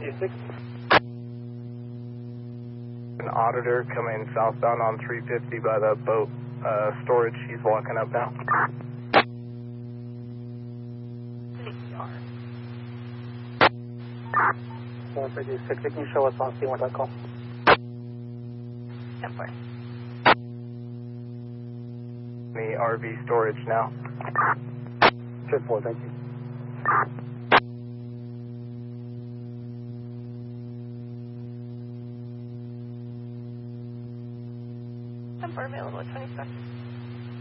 2-6. An auditor coming southbound on 350 by the boat storage. He's walking up now. 136, can you show us on C1.com? 10-4. The RV storage now. 10-4, thank you. Available at 20 seconds.